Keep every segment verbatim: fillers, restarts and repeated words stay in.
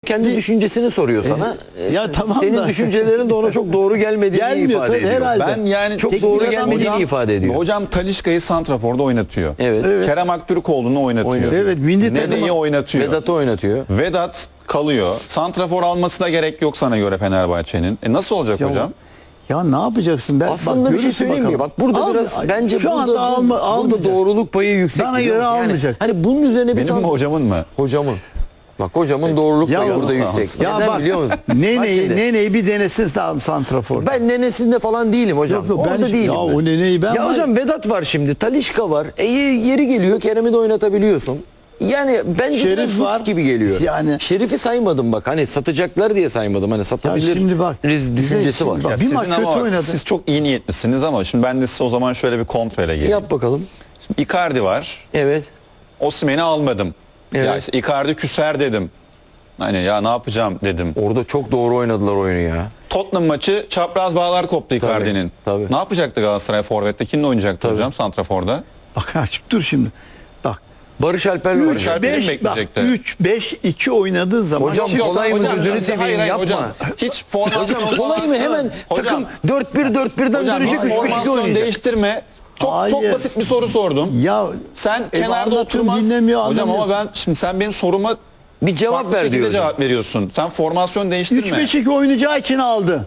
kendi düşüncesini soruyor sana. E, ya tamam Senin da. düşüncelerin de ona çok doğru gelmediğini Gelmiyor ifade tabii, ediyor. herhalde. Ben yani Çok teknik doğru adam gelmediğini hocam- ifade ediyor. Hocam Talisca'yı santraforda oynatıyor. Evet. Evet. Kerem Aktürkoğlu'nu oynatıyor. Oynatıyor. Evet, milli Nene'yi takıma- oynatıyor. Vedat'ı oynatıyor. Vedat kalıyor. Santrafor almasına gerek yok sana göre Fenerbahçe'nin. E nasıl olacak Ya, hocam? Ya ne yapacaksın? Ben, Aslında bak, bir şey görürsün söyleyeyim mi? bakalım. Bak burada Al- biraz bence şu burada, anda burada, alma, burada almayacak. doğruluk payı yüksek. Bana biliyor göre musun? Yani almayacak. hani bunun üzerine bir Benim mi san- hocamın mı? Hocamın. Bak hocamın doğruluk Ya payı o- burada sağ yüksek. Ya Neden bak, biliyor musun? Bak neneyi, şimdi, neneyi bir denesin santrafor. ben nenesinde falan değilim hocam. Yok, yok, ben- Orada değilim. ya ben. o neneyi ben Ya var- hocam Vedat var şimdi. Talisca var. E, yeri geliyor. Kerem'i de oynatabiliyorsun. Yani bence Şerif biraz lüks var. gibi geliyor. Yani- Şerif'i saymadım bak. Hani satacaklar diye saymadım. Hani satabilir şimdi bak, düşüncesi şimdi var. bak, Ya bir sizin maç kötü ama oynadı. Siz çok iyi niyetlisiniz ama şimdi ben de size o zaman şöyle bir kontrole geleyim. Yap bakalım. Şimdi Icardi var. Evet. Osimhen'i almadım. Evet. Ya işte Icardi küser dedim. Hani ya ne yapacağım dedim. Orada çok doğru oynadılar oyunu ya. Tottenham maçı çapraz bağlar koptu Icardi'nin. tabii. Ne yapacaktı Galatasaray forvette? Kimle oynayacaktı Tabii. hocam santraforda? Bak aç, dur şimdi. Bak Barış Alper'le üç oynayacak. Alper'i mi beş bak bekleyecekti? üç beş iki oynadığı zaman Hocam, Şimdi- kolay mı? Gözünü seveyim, hayır, hayır, yapma. Hocam, hiç formasyon Hocam kolay mı? Hemen Hocam, takım dört bir dört birden hocam hiç dönecek üç beş iki formasyon oynayacak. değiştirme. Çok, Hayır. çok basit bir soru sordum. Ya Sen e, kenarda anlatıyorum, oturmaz. dinlemiyor, Hocam ama anlamıyorsun. ben şimdi sen benim soruma Bir cevap farklı ver şekilde diyor hocam. cevap veriyorsun. Sen formasyon değiştirme. üç beş iki oynayacağı için aldı.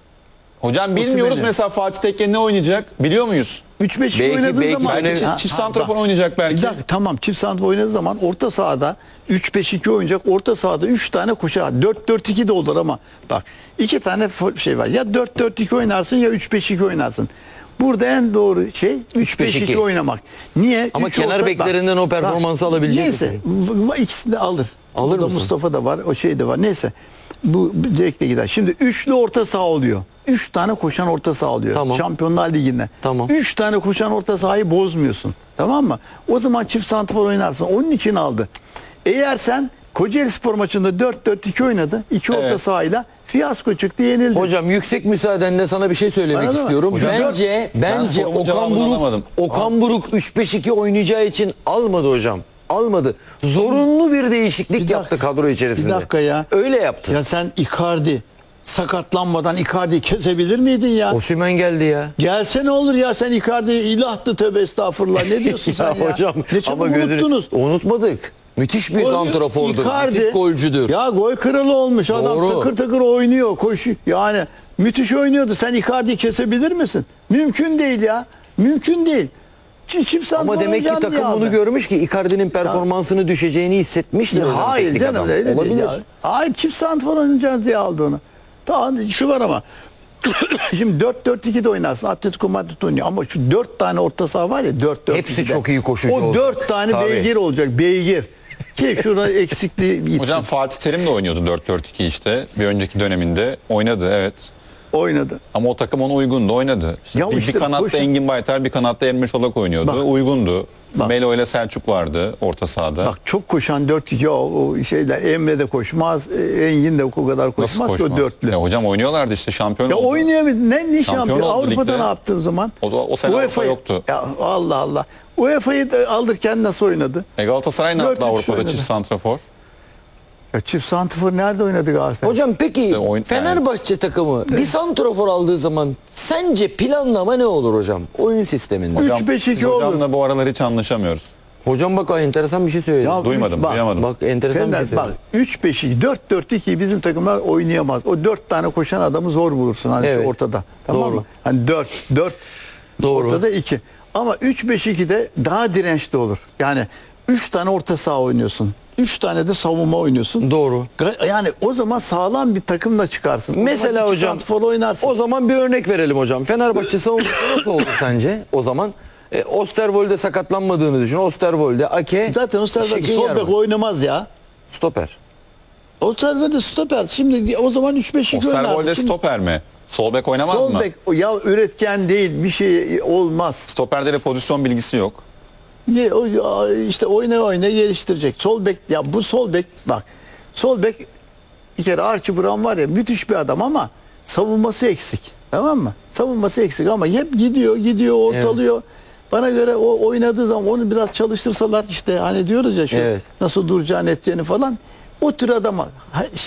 Hocam bilmiyoruz Osimhen'i. mesela Fatih Tekke ne oynayacak? Biliyor muyuz? üç beş iki Belki- oynadığı belki zaman önemli- Çift, Ha, çift ha, santrafor bak. oynayacak Bir belki. dakika, tamam, çift santrafor oynadığı zaman orta sahada üç beş iki oynayacak. Orta sahada üç tane koşar. dört dört iki de olur ama bak iki tane fo- şey var. Ya dört dört iki oynarsın ya üç beş iki oynarsın. Burada en doğru şey üç beş iki oynamak. Niye? Ama Üç kenar orta- beklerinden o performansı alabilecek neyse, misin? v- ikisini de alır. Alır Burada mısın? Mustafa da var, o şey de var. Neyse. Bu direkte gider. Şimdi üçlü orta saha oluyor. Üç tane koşan orta saha oluyor. Tamam. Şampiyonlar Ligi'nde. Tamam. Üç tane koşan orta sahayı bozmuyorsun. Tamam mı? O zaman çift santrafor oynarsın. Onun için aldı. Eğer sen Kocaeli Spor maçında dört dört iki oynadı. İki orta Evet. sahayla fiyasko çıktı, yenildi. Hocam yüksek müsaadenle sana bir şey söylemek Anladın mı? istiyorum. Hocam, bence bence sorumun Okan cevabını Buruk alamadım. Okan Buruk üç beş iki oynayacağı için almadı hocam. Almadı. Zorunlu bir değişiklik dakika, yaptı kadro içerisinde. bir dakika ya. Öyle yaptı. Ya sen Icardi sakatlanmadan Icardi'yi kesebilir miydin ya? Osimhen geldi ya. Gelse ne olur ya, sen Icardi ilahtı, tövbe estağfurullah. Ne diyorsun sen ya? hocam Ne çabuk ama gözünü- unuttunuz. Unutmadık. Müthiş bir O santrafordur. Icardi- Müthiş golcüdür. Ya gol kralı olmuş adam, Doğru. takır takır oynuyor, koşuyor. Yani müthiş oynuyordu. Sen Icardi'yi kesebilir misin? Mümkün değil ya. Mümkün değil. Çi- Çift santrafor Ama demek ki oynayacağım takım diye onu aldı. görmüş ki Icardi'nin performansını düşeceğini hissetmiştir. Ya hocam hayır teknik canım, adam. öyle değil Olabilir. ya. Hayır, çift santrafor oynayacağız diye aldı onu. Tamam, şu var ama şimdi dört dört iki de oynarsın. Atletico Madrid oynuyor ama şu dört tane orta saha var ya, dört dört Hepsi çok iyi koşucu O olacak. dört tane Tabii. beygir olacak, beygir. Ki şurada eksikliği gitsin. Hocam Fatih Terim de oynuyordu dört dört iki işte. Bir önceki döneminde oynadı evet. Oynadı. Ama o takım ona uygundu, oynadı. İşte Ya bir, işte bir kanatta koşun. Engin Baytar, bir kanatta Emre Çolak oynuyordu. Bak. Uygundu. Bak. Melo ile Selçuk vardı orta sahada. Bak çok koşan dört kişi, o, o şeyler, Emre de koşmaz, e, Engin de o kadar Nasıl koşmaz ki o koşmaz? dörtlü. Ya hocam oynuyorlardı işte şampiyon Ya oldu. oynayamadı. Ne, ne Şampiyon şampiyon? oldu Avrupa'da ligde. ne yaptığın zaman? O, o sene Avrupa yoktu. Ya Allah Allah. U E F A'yı da alırken nasıl oynadı? E Galatasaray ne Dört yaptı üç Avrupa'da oynadı. çift santrafor? Ya çift santrafor nerede oynadı Galatasaray? Hocam peki İşte oyun- Fenerbahçe takımı bir santrafor aldığı zaman sence planlama ne olur hocam? Oyun sisteminde. Üç Hocam, beş iki biz olur. hocamla bu aralar hiç anlaşamıyoruz. Hocam bak enteresan bir şey söyledi. Ya Duymadım, bak, duyamadım. Bak enteresan Fener, bir şey bak söyledi. üç beş iki, dört dört iki bizim takımlar oynayamaz. O dört tane koşan adamı zor bulursun hani şu Evet. ortada. Tamam Doğru. mı? Hani dört dört Doğru. ortada iki. Ama üç beş ikide daha dirençli olur. Yani üç tane orta saha oynuyorsun. üç tane de savunma oynuyorsun. Doğru. Ga- Yani o zaman sağlam bir takımla çıkarsın. O Mesela zaman iki hocam santrafor oynarsın. o zaman bir örnek verelim hocam. Fenerbahçe savunması nasıl olur sence o zaman? E, Osterwolde sakatlanmadığını düşün. Osterwolde, Ake, Zaten Osterwolde Şikrinyar sol bek var. oynamaz ya. Stoper. Osterwolde stoper. Şimdi o zaman üç beş iki oynardı. Osterwolde Şimdi stoper mi? Sol bek oynamaz sol mı? bek o ya üretken değil, bir şey olmaz. Stoperde de pozisyon bilgisi yok. Ye- o- ya işte oyna oyna geliştirecek. Sol bek, ya bu sol bek bak. Sol bek bir kere Archie Brown var ya, müthiş bir adam ama savunması eksik. Tamam mı? Savunması eksik ama hep gidiyor, gidiyor, ortalıyor. Bana göre o oynadığı zaman onu biraz çalıştırsalar, işte hani diyoruz ya şu Evet. nasıl duracağını edeceğini falan. O tür adama ha-